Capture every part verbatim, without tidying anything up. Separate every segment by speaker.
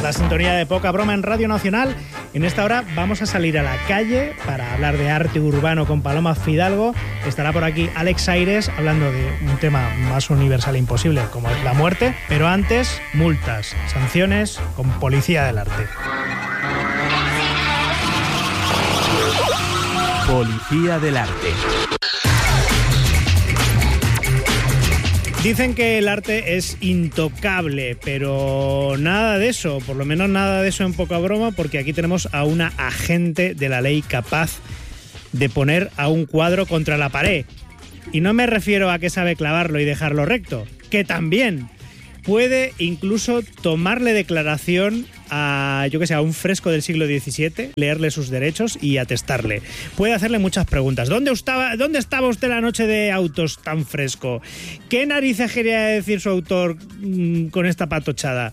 Speaker 1: la sintonía de Poca Broma en Radio Nacional. En esta hora vamos a salir a la calle para hablar de arte urbano con Paloma Fidalgo. Estará por aquí Alex Aires hablando de un tema más universal e imposible como es la muerte. Pero antes, multas, sanciones con Policía del Arte.
Speaker 2: Policía del Arte.
Speaker 1: Dicen que el arte es intocable, pero nada de eso, por lo menos nada de eso en Poca Broma, porque aquí tenemos a una agente de la ley capaz de poner a un cuadro contra la pared. Y no me refiero a que sabe clavarlo y dejarlo recto, que también puede incluso tomarle declaración a, yo que sé, a un fresco del siglo diecisiete, leerle sus derechos y atestarle. Puede hacerle muchas preguntas. ¿Dónde estaba, dónde estaba usted la noche de autos tan fresco? ¿Qué narices quería decir su autor mmm, con esta patochada?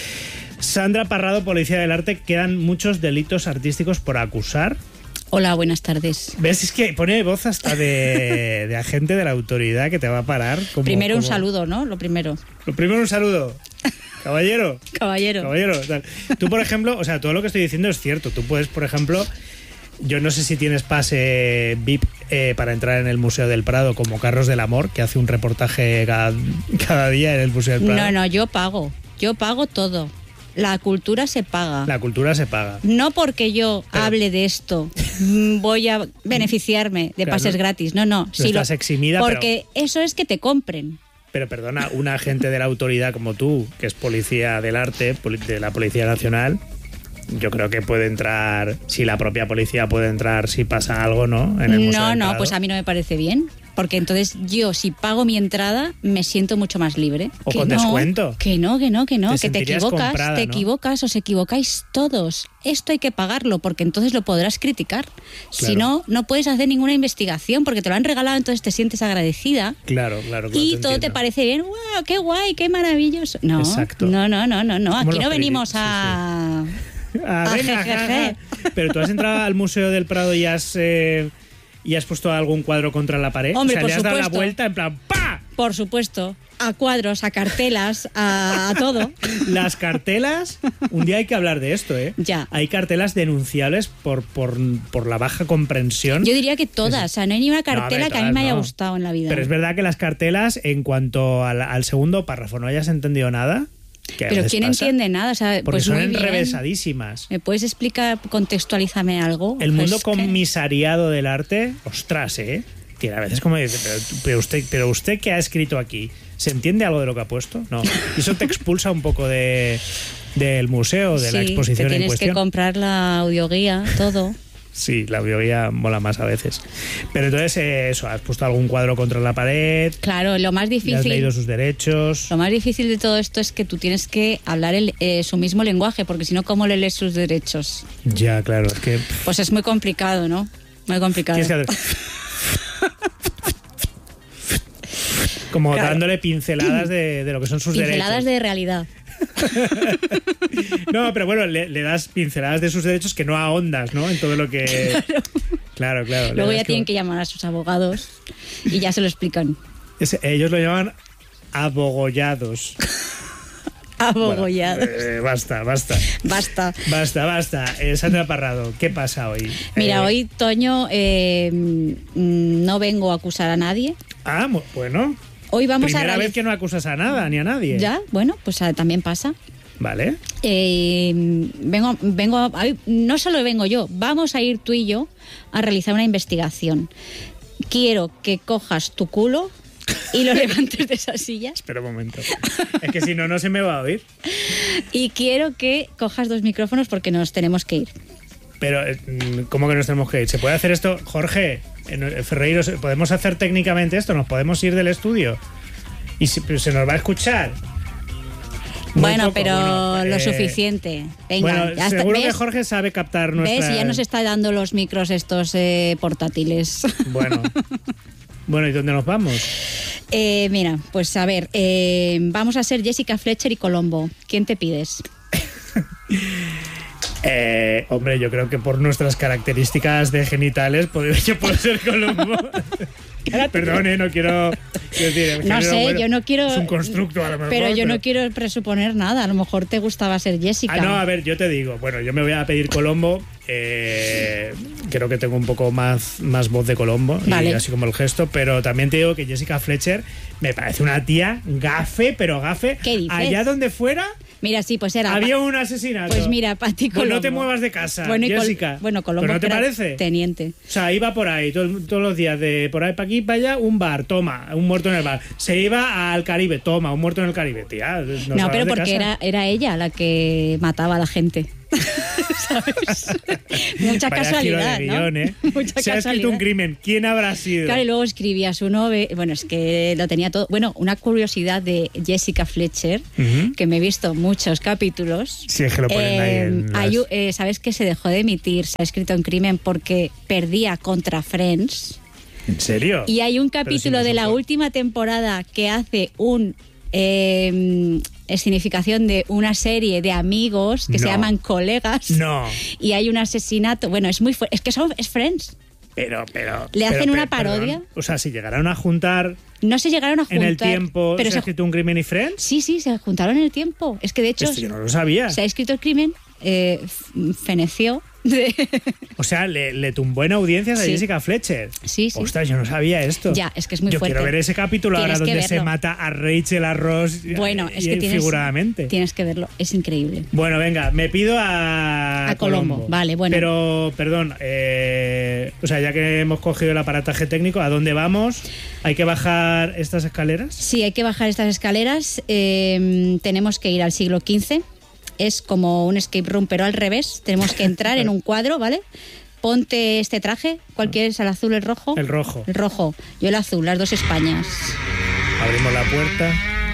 Speaker 1: Sandra Parrado, Policía del Arte, quedan muchos delitos artísticos por acusar.
Speaker 3: Hola, buenas tardes.
Speaker 1: ¿Ves? Es que pone voz hasta de, de agente de la autoridad que te va a parar. Como,
Speaker 3: primero
Speaker 1: como...
Speaker 3: un saludo, ¿no? Lo primero.
Speaker 1: Lo primero un saludo. Caballero.
Speaker 3: Caballero.
Speaker 1: Caballero. Tal. Tú, por ejemplo, o sea, todo lo que estoy diciendo es cierto. Tú puedes, por ejemplo, yo no sé si tienes pase V I P eh, para entrar en el Museo del Prado, como Carlos del Amor, que hace un reportaje cada, cada día en el Museo del Prado.
Speaker 3: No, no, yo pago. Yo pago todo. La cultura se paga.
Speaker 1: La cultura se paga.
Speaker 3: No porque yo Pero... hable de esto voy a beneficiarme de claro, pases gratis. No, no.
Speaker 1: no
Speaker 3: si
Speaker 1: estás
Speaker 3: lo...
Speaker 1: eximida,
Speaker 3: porque
Speaker 1: pero...
Speaker 3: eso es que te compren.
Speaker 1: Pero perdona, una agente de la autoridad como tú, que es policía del arte, de la Policía Nacional, yo creo que puede entrar, si la propia policía puede entrar si pasa algo, ¿no? En el Museo
Speaker 3: no,
Speaker 1: del
Speaker 3: no,
Speaker 1: Prado.
Speaker 3: Pues a mí no me parece bien. Porque entonces yo, si pago mi entrada, me siento mucho más libre.
Speaker 1: O
Speaker 3: que
Speaker 1: con
Speaker 3: no,
Speaker 1: descuento.
Speaker 3: Que no, que no, que no.
Speaker 1: Te
Speaker 3: que te equivocas,
Speaker 1: comprada,
Speaker 3: te
Speaker 1: ¿no?
Speaker 3: equivocas, os equivocáis todos. Esto hay que pagarlo, porque entonces lo podrás criticar.
Speaker 1: Claro.
Speaker 3: Si no, no puedes hacer ninguna investigación, porque te lo han regalado, entonces te sientes agradecida.
Speaker 1: Claro, claro. claro
Speaker 3: y
Speaker 1: te
Speaker 3: todo
Speaker 1: entiendo.
Speaker 3: te parece bien. ¡Wow! ¡Qué guay! ¡Qué maravilloso! No,
Speaker 1: Exacto.
Speaker 3: no, no, no, no, no. Aquí no venimos
Speaker 1: sí,
Speaker 3: a...
Speaker 1: Sí. Ah, venga, ja, ja. Pero tú has entrado al Museo del Prado y has... Eh... ¿Y has puesto algún cuadro contra la pared?
Speaker 3: Hombre,
Speaker 1: o sea,
Speaker 3: por
Speaker 1: le has dado
Speaker 3: supuesto.
Speaker 1: la vuelta en plan ¡pa!
Speaker 3: Por supuesto. A cuadros, a cartelas, a, a todo.
Speaker 1: Las cartelas, un día hay que hablar de esto, ¿eh?
Speaker 3: Ya.
Speaker 1: Hay cartelas denunciables por, por, por la baja comprensión.
Speaker 3: Yo diría que todas, o sea, no hay ni una cartela
Speaker 1: no,
Speaker 3: que a mí me haya
Speaker 1: no.
Speaker 3: gustado en la vida.
Speaker 1: Pero es verdad que las cartelas, en cuanto al, al segundo párrafo no hayas entendido nada...
Speaker 3: Pero ¿quién pasa? entiende nada? O sea,
Speaker 1: porque
Speaker 3: pues
Speaker 1: son
Speaker 3: muy
Speaker 1: enrevesadísimas.
Speaker 3: ¿Me puedes explicar, contextualízame algo?
Speaker 1: El mundo
Speaker 3: pues
Speaker 1: comisariado que... del arte, ostras, ¿eh? Tiene a veces como dice, pero, pero, usted, pero usted ¿qué ha escrito aquí? ¿Se entiende algo de lo que ha puesto? No. Y eso te expulsa un poco de del museo, de
Speaker 3: sí,
Speaker 1: la exposición
Speaker 3: te
Speaker 1: en
Speaker 3: tienes
Speaker 1: cuestión.
Speaker 3: que comprar la audioguía, todo.
Speaker 1: Sí, la audioguía mola más a veces. Pero entonces, eh, eso, has puesto algún cuadro contra la pared.
Speaker 3: Claro, lo más difícil...
Speaker 1: Has leído sus derechos.
Speaker 3: Lo más difícil de todo esto es que tú tienes que hablar el, eh, su mismo lenguaje, porque si no, ¿cómo le lees sus derechos?
Speaker 1: Ya, claro, es que...
Speaker 3: Pues es muy complicado, ¿no? Muy complicado.
Speaker 1: Tienes que hacer... Como claro. dándole pinceladas de, de lo que son sus
Speaker 3: pinceladas
Speaker 1: derechos.
Speaker 3: Pinceladas de realidad.
Speaker 1: No, pero bueno, le, le das pinceladas de sus derechos que no ahondas, ¿no? En todo lo que... Claro, claro. claro
Speaker 3: Luego ya
Speaker 1: que...
Speaker 3: tienen que llamar a sus abogados y ya se lo explican.
Speaker 1: Es, ellos lo llaman abogollados.
Speaker 3: Abogollados.
Speaker 1: Bueno, eh, basta, basta.
Speaker 3: Basta.
Speaker 1: Basta, basta. Eh, Sandra Parrado, ¿qué pasa hoy?
Speaker 3: Mira,
Speaker 1: eh...
Speaker 3: hoy, Toño, eh, no vengo a acusar a nadie.
Speaker 1: Ah, bueno.
Speaker 3: Hoy vamos
Speaker 1: Primera
Speaker 3: a realiz...
Speaker 1: vez que no acusas a nada, ni a nadie.
Speaker 3: Ya, bueno, pues a, también pasa.
Speaker 1: Vale.
Speaker 3: Eh, vengo, vengo a, no solo vengo yo, vamos a ir tú y yo a realizar una investigación. Quiero que cojas tu culo y lo levantes de esa silla.
Speaker 1: Espera un momento. Es que si no, no se me va a oír.
Speaker 3: Y quiero que cojas dos micrófonos porque nos tenemos que ir.
Speaker 1: Pero, ¿cómo que nos tenemos que ir? ¿Se puede hacer esto? Jorge, Ferreiro, ¿podemos hacer técnicamente esto? ¿Nos podemos ir del estudio? ¿Y si, pero se nos va a escuchar? Muy
Speaker 3: bueno,
Speaker 1: poco,
Speaker 3: pero
Speaker 1: bueno,
Speaker 3: lo
Speaker 1: eh,
Speaker 3: suficiente. Venga,
Speaker 1: bueno,
Speaker 3: ya está.
Speaker 1: seguro
Speaker 3: ¿Ves?
Speaker 1: que Jorge sabe captar nuestra...
Speaker 3: ¿Ves? Ya nos está dando los micros estos eh, portátiles.
Speaker 1: Bueno. Bueno, ¿y dónde nos vamos?
Speaker 3: Eh, mira, pues a ver, eh, vamos a ser Jessica Fletcher y Colombo. ¿Quién te pides?
Speaker 1: Eh, hombre, yo creo que por nuestras características de genitales, yo puedo ser Colombo. Perdón, eh, no quiero... quiero decir,
Speaker 3: No sé,
Speaker 1: bueno,
Speaker 3: yo no quiero...
Speaker 1: Es un constructo a lo mejor.
Speaker 3: Pero yo
Speaker 1: pero...
Speaker 3: no quiero presuponer nada. A lo mejor te gustaba ser Jessica.
Speaker 1: Ah, no, a ver, yo te digo. Bueno, yo me voy a pedir Colombo. Eh, creo que tengo un poco más, más voz de Colombo.
Speaker 3: Vale.
Speaker 1: Y así como el gesto. Pero también te digo que Jessica Fletcher me parece una tía gafe, pero gafe.
Speaker 3: ¿Qué dices?
Speaker 1: Allá donde fuera...
Speaker 3: Mira, sí, pues era...
Speaker 1: Había un asesinato.
Speaker 3: Pues mira, Pati Colombo.
Speaker 1: Pues no te muevas de casa,
Speaker 3: bueno, y Col-
Speaker 1: Jessica.
Speaker 3: Bueno, Colombo
Speaker 1: ¿Pero no te
Speaker 3: era
Speaker 1: parece?
Speaker 3: teniente.
Speaker 1: O sea, iba por ahí todo- todos los días, de por ahí para aquí, para allá, un bar, toma, un muerto en el bar. Se iba al Caribe, toma, un muerto en el Caribe, tía.
Speaker 3: No,
Speaker 1: salgas
Speaker 3: pero
Speaker 1: de
Speaker 3: porque
Speaker 1: casa.
Speaker 3: era, era ella la que mataba a la gente. ¿Sabes? Mucha
Speaker 1: Vaya
Speaker 3: casualidad,
Speaker 1: giro de guión,
Speaker 3: ¿no?
Speaker 1: ¿eh?
Speaker 3: Mucha
Speaker 1: Se ha escrito
Speaker 3: casualidad.
Speaker 1: un crimen. ¿Quién habrá sido?
Speaker 3: Claro, y luego escribía su novela. Bueno, es que lo tenía todo. Bueno, una curiosidad de Jessica Fletcher,
Speaker 1: Ujú.
Speaker 3: que me he visto muchos capítulos.
Speaker 1: Sí, es que lo ponen ahí en las-
Speaker 3: hay u- eh, ¿Sabes que se dejó de emitir? Se ha escrito un crimen porque perdía contra Friends.
Speaker 1: ¿En serio?
Speaker 3: Y hay un
Speaker 1: Pero si
Speaker 3: capítulo
Speaker 1: no
Speaker 3: de
Speaker 1: son
Speaker 3: la
Speaker 1: por-
Speaker 3: última temporada que hace un eh, escenificación de una serie de amigos que se
Speaker 1: No.
Speaker 3: llaman colegas.
Speaker 1: No,
Speaker 3: Y hay un asesinato. Bueno, es muy fuerte. Es que son es Friends.
Speaker 1: pero, pero...
Speaker 3: ¿Le
Speaker 1: pero,
Speaker 3: hacen una
Speaker 1: per- perdón.
Speaker 3: parodia?
Speaker 1: O sea, si llegaron a juntar
Speaker 3: No se llegaron a juntar.
Speaker 1: en el tiempo,
Speaker 3: pero
Speaker 1: ¿se
Speaker 3: se
Speaker 1: ha escrito un crimen y Friends?
Speaker 3: Sí, sí, se juntaron en el tiempo. Es que de hecho
Speaker 1: Esto yo no lo sabía.
Speaker 3: se ha escrito el crimen, eh, f- feneció. de-
Speaker 1: O sea, le, le tumbó en audiencias a
Speaker 3: Sí.
Speaker 1: Jessica Fletcher.
Speaker 3: Sí, sí.
Speaker 1: Ostras, yo no sabía esto.
Speaker 3: Ya, es que es muy
Speaker 1: yo
Speaker 3: fuerte.
Speaker 1: quiero ver ese capítulo
Speaker 3: Tienes
Speaker 1: ahora
Speaker 3: que
Speaker 1: donde se
Speaker 3: verlo.
Speaker 1: mata a Rachel, a Ross
Speaker 3: Bueno, es
Speaker 1: y-
Speaker 3: que tienes,
Speaker 1: figuradamente.
Speaker 3: tienes que verlo. Es increíble.
Speaker 1: Bueno, venga, me pido a,
Speaker 3: A Colombo. Vale, bueno.
Speaker 1: Pero, perdón, eh, o sea, ya que hemos cogido el aparataje técnico, ¿a dónde vamos? ¿Hay que bajar estas escaleras?
Speaker 3: Sí, hay que bajar estas escaleras. eh, tenemos que ir al siglo quince. Es como un escape room, pero al revés. Tenemos que entrar en un cuadro, ¿vale? Ponte este traje. ¿Cuál quieres? ¿El azul, el rojo?
Speaker 1: El rojo.
Speaker 3: El rojo. Yo el azul, las dos Españas.
Speaker 1: Abrimos la puerta.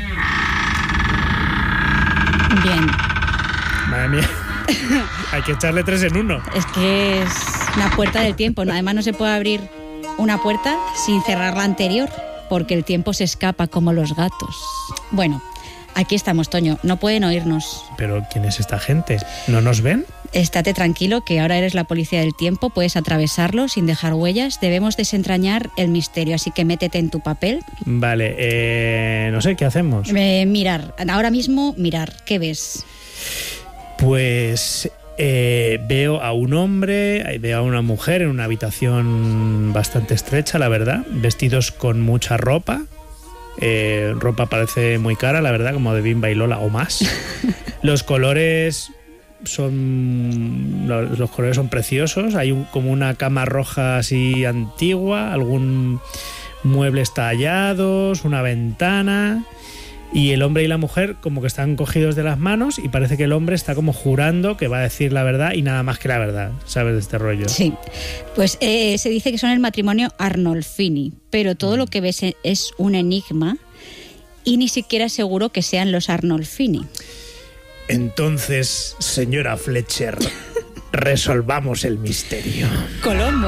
Speaker 3: Bien.
Speaker 1: Madre mía. Hay que echarle tres en uno.
Speaker 3: Es que es una puerta del tiempo. Además, no se puede abrir una puerta sin cerrar la anterior, porque el tiempo se escapa como los gatos. Bueno, aquí estamos, Toño. No pueden oírnos.
Speaker 1: Pero, ¿quién es esta gente? ¿No nos ven?
Speaker 3: Estate tranquilo, que ahora eres la policía del tiempo. Puedes atravesarlo sin dejar huellas. Debemos desentrañar el misterio, así que métete en tu papel.
Speaker 1: Vale, eh, no sé, ¿qué hacemos?
Speaker 3: Eh, mirar. Ahora mismo, mirar. ¿Qué ves?
Speaker 1: Pues eh, veo a un hombre, veo a una mujer en una habitación bastante estrecha, la verdad, vestidos con mucha ropa. Eh, ropa parece muy cara, la verdad, como de Bimba y Lola o más. Los colores son los, los colores son preciosos. Hay un, como una cama roja así antigua, algún muebles tallados, una ventana. Y el hombre y la mujer como que están cogidos de las manos y parece que el hombre está como jurando que va a decir la verdad y nada más que la verdad, ¿sabes de este rollo?
Speaker 3: Sí. Pues eh, se dice que son el matrimonio Arnolfini, pero todo lo que ves es un enigma y ni siquiera es seguro que sean los Arnolfini.
Speaker 1: Entonces, señora Fletcher, resolvamos el misterio.
Speaker 3: Colombo.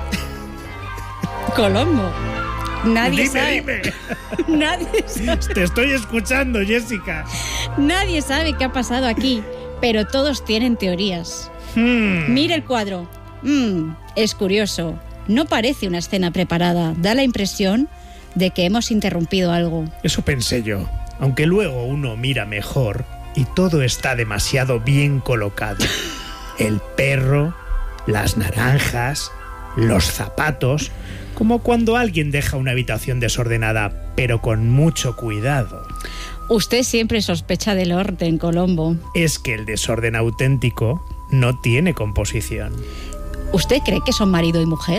Speaker 3: Colombo. Nadie
Speaker 1: dime,
Speaker 3: sabe.
Speaker 1: dime.
Speaker 3: Nadie sabe.
Speaker 1: Te estoy escuchando, Jessica.
Speaker 3: Nadie sabe qué ha pasado aquí, pero todos tienen teorías.
Speaker 1: Hmm.
Speaker 3: Mira el cuadro. Mm, es curioso. No parece una escena preparada. Da la impresión de que hemos interrumpido algo.
Speaker 1: Eso pensé yo. Aunque luego uno mira mejor y todo está demasiado bien colocado. El perro, las naranjas, los zapatos, como cuando alguien deja una habitación desordenada, pero con mucho cuidado.
Speaker 3: Usted siempre sospecha del orden, Colombo.
Speaker 1: Es que el desorden auténtico no tiene composición.
Speaker 3: ¿Usted cree que son marido y mujer?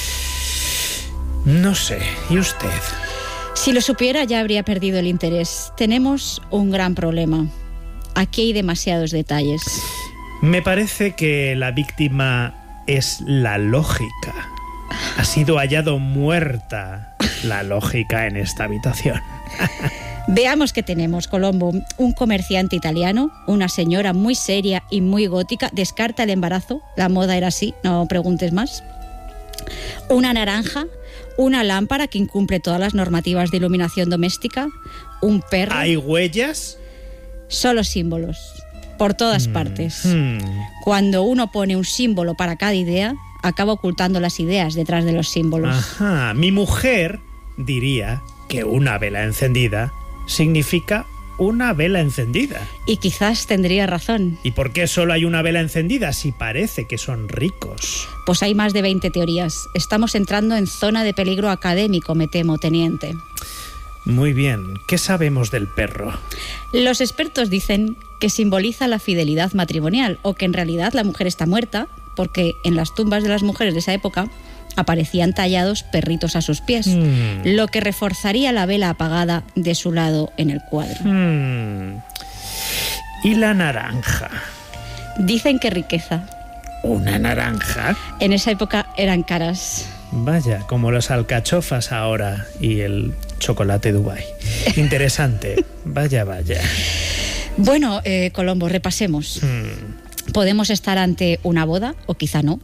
Speaker 1: No sé, ¿y usted?
Speaker 3: Si lo supiera ya habría perdido el interés. Tenemos un gran problema. Aquí hay demasiados detalles.
Speaker 1: Me parece que la víctima es la lógica. Ha sido hallado muerta la lógica en esta habitación.
Speaker 3: Veamos qué tenemos, Colombo. Un comerciante italiano, una señora muy seria y muy gótica, descarta el embarazo. La moda era así, no preguntes más. Una naranja, una lámpara que incumple todas las normativas de iluminación doméstica, un perro.
Speaker 1: ¿Hay huellas?
Speaker 3: Solo símbolos, por todas partes.
Speaker 1: Hmm.
Speaker 3: Cuando uno pone un símbolo para cada idea, acaba ocultando las ideas detrás de los símbolos.
Speaker 1: Ajá. Mi mujer diría que una vela encendida significa una vela encendida.
Speaker 3: Y quizás tendría razón.
Speaker 1: ¿Y por qué solo hay una vela encendida si parece que son ricos?
Speaker 3: Pues hay más de veinte teorías. Estamos entrando en zona de peligro académico, me temo, teniente.
Speaker 1: Muy bien. ¿Qué sabemos del perro?
Speaker 3: Los expertos dicen que simboliza la fidelidad matrimonial, o que en realidad la mujer está muerta, porque en las tumbas de las mujeres de esa época aparecían tallados perritos a sus pies,
Speaker 1: Mm.
Speaker 3: lo que reforzaría la vela apagada de su lado en el cuadro.
Speaker 1: Hmm. ¿Y la naranja?
Speaker 3: Dicen que riqueza.
Speaker 1: ¿Una naranja?
Speaker 3: En esa época eran caras.
Speaker 1: Vaya, como los alcachofas ahora y el chocolate Dubai. Interesante. Vaya, vaya.
Speaker 3: Bueno, eh, Colombo, repasemos.
Speaker 1: Hmm.
Speaker 3: Podemos estar ante una boda, o quizá no,